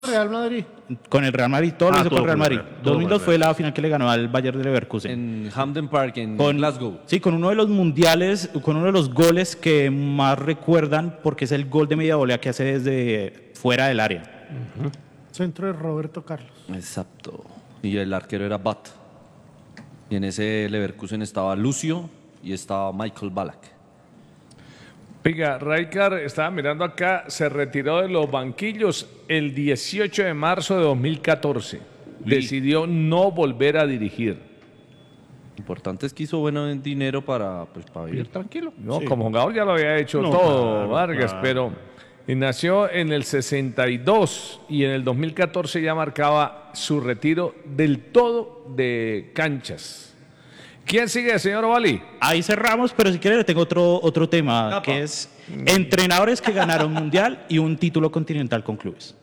Real Madrid. Con el Real Madrid, todo lo hizo con el Real Madrid. todo 2002 con fue la final que le ganó al Bayern de Leverkusen. En Hampden Park, en Con Glasgow. Sí, con uno de los mundiales, con uno de los goles que más recuerdan, porque es el gol de media volea que hace desde fuera del área. Centro de Roberto Carlos. Exacto. Y el arquero era Bat. Y en ese Leverkusen estaba Lucio y estaba Michael Ballack. Oiga, Rijkaard, estaba mirando acá, se retiró de los banquillos el 18 de marzo de 2014. Decidió no volver a dirigir. Importante es que hizo buen dinero para vivir tranquilo. No, como jugador ya lo había hecho todo, claro, Vargas, claro. pero nació en el 62 y en el 2014 ya marcaba su retiro del todo de canchas. ¿Quién sigue, señor Ovali? Ahí cerramos, pero si quiere le tengo otro tema, que es entrenadores que ganaron mundial y un título continental con clubes.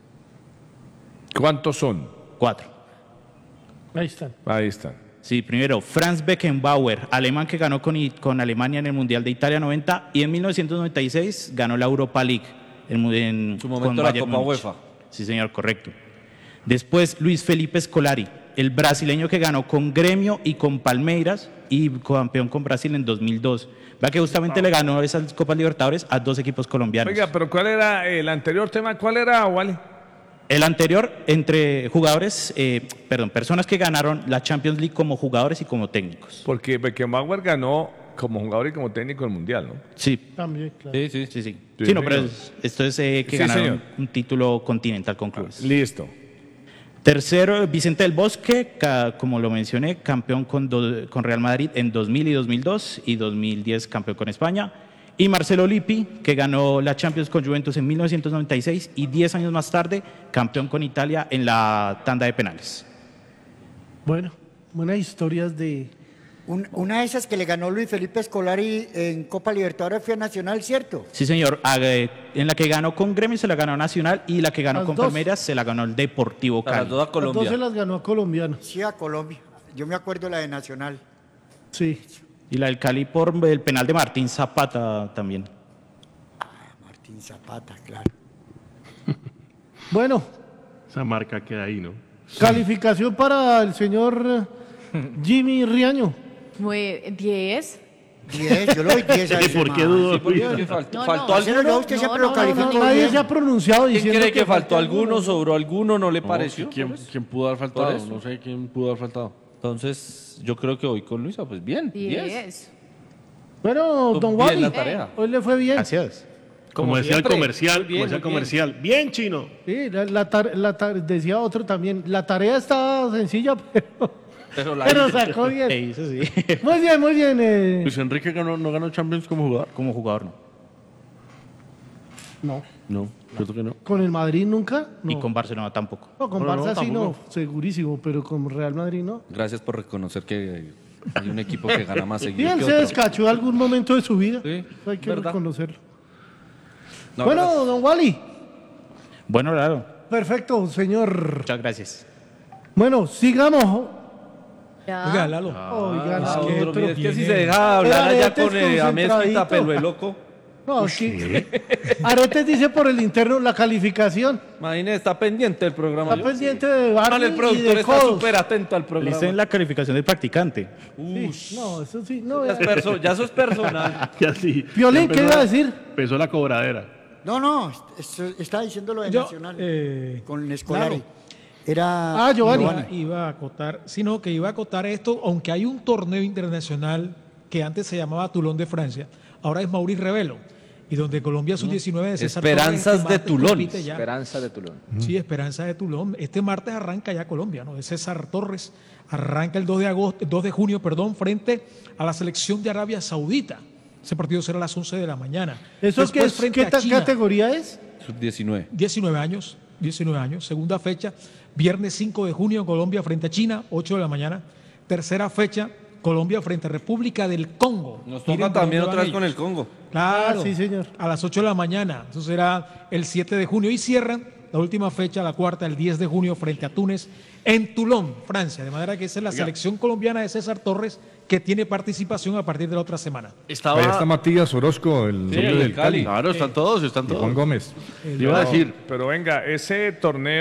¿Cuántos son? 4. Ahí están. Ahí están. Sí, primero, Franz Beckenbauer, alemán que ganó con Alemania en el Mundial de Italia 90 y en 1996 ganó la Europa League. En su momento la Copa UEFA. Sí, señor, correcto. Después, Luis Felipe Scolari, el brasileño que ganó con Gremio y con Palmeiras y campeón con Brasil en 2002. Vea que justamente le ganó esas Copas Libertadores a 2 equipos colombianos. Oiga, pero ¿cuál era el anterior tema? ¿Cuál era, Ovali? El anterior, entre jugadores, personas que ganaron la Champions League como jugadores y como técnicos. Porque Beckenbauer ganó como jugador y como técnico el Mundial, ¿no? Sí, También, claro. Sí, sí. sí, sí. Sí, Sí, no, pero señor. esto es que Sí, ganaron señor. un título continental con clubes. Listo. Tercero, Vicente del Bosque, como lo mencioné, campeón con Real Madrid en 2000 y 2002 y 2010 campeón con España. Y Marcelo Lippi, que ganó la Champions con Juventus en 1996 y 10 años más tarde campeón con Italia en la tanda de penales. Bueno, buenas historias de... Una de esas que le ganó Luis Felipe Scolari en Copa Libertadores fue a Nacional, ¿cierto? Sí, señor. En la que ganó con Gremio se la ganó Nacional y la que ganó Las con dos. Palmeiras se la ganó el Deportivo Para Cali. toda Las dos se Colombia. las ganó a colombianos. Sí, a Colombia. Yo me acuerdo la de Nacional. Sí. Y la del Cali por el penal de Martín Zapata también. Martín Zapata, claro. Bueno, Esa marca queda ahí, ¿no? calificación para el señor Jimmy Riaño. Muy 10. 10, yo le doy 10 a ¿Y ese por qué man. dudo? Porque es que faltó, No, ¿faltó no, Marcelo, alguno? usted siempre No, lo no, califica No, nadie bien. se ha pronunciado ¿Quién diciendo cree que faltó alguno. alguno? ¿Sobró alguno? ¿No le pareció? ¿Quién pudo haber faltado? Por eso. No sé quién pudo haber faltado. Entonces, yo creo que hoy con Luisa, pues bien. 10. 10. Bueno, don Bien Wally, la tarea. hoy le fue bien. Gracias. Como decía el siempre. comercial, Muy bien, como decía el muy bien. comercial. Bien, chino. Sí, decía otro también, la tarea estaba sencilla, Pero la pero sacó bien. Eso sí. Muy bien, muy bien. Luis Enrique no ganó Champions como jugador. Como jugador no. No, No, cierto que no. con el Madrid nunca. No, Y con Barcelona tampoco. no, con No, Barça sí no, tampoco. segurísimo, pero con Real Madrid no. Gracias por reconocer que hay un equipo que gana más Y seguido él que se otro. descachó algún momento de su vida. Sí, Hay que verdad. reconocerlo. No, bueno, ¿verdad? don Wally, Bueno, claro. perfecto, señor. Muchas gracias. Bueno, sigamos. Ya. Oiga, Lalo. Oigan, Ah, qué otro, mire, es que viene- si se deja hablar allá Aretes con Amezquita, concentradito. pelo de loco. no, aquí. Aretes dice por el interno la calificación. Imagínese, está pendiente el programa. Está yo. pendiente de Vale, Barney el y productor de está codos. súper atento al programa. Listo en la calificación del practicante. Sí, no, eso sí, no. Ya eso es personal. Ya sí. Violín, Ya ¿qué iba a decir? Empezó la cobradera. No, no, estaba diciendo lo de Yo, Nacional. eh, Con Scolari. claro. Era Giovanni. Iba a acotar, sino que iba a acotar esto, aunque hay un torneo internacional que antes se llamaba Toulon de Francia, ahora es Maurice Revelo, y donde Colombia sub-19 de César Esperanzas Torres, este de martes Toulon. compite ya. Esperanza de Tulón. Sí, Esperanza de Toulon. Este martes arranca ya Colombia, ¿no? De César Torres. Arranca el 2 de junio, frente a la selección de Arabia Saudita. Ese partido será a las 11 de la mañana. ¿Eso Después, qué, frente qué a China, categoría es? Sub-19. 19 años, segunda fecha, viernes 5 de junio en Colombia frente a China, 8 de la mañana. Tercera fecha, Colombia frente a República del Congo. Nos Miren toca por también dónde otra van vez con ellos. el Congo. Claro, Ah, sí, señor. a las 8 de la mañana. Eso será el 7 de junio y cierran la última fecha, la cuarta, el 10 de junio, frente a Túnez, en Toulon, Francia. De manera que esa es la selección colombiana de César Torres, que tiene participación a partir de la otra semana. Estaba... Ahí está Matías Orozco, el Sí, hombre el del Cali. Claro, están todos, están Y todos. Juan Gómez. Iba a decir, Pero venga, ese torneo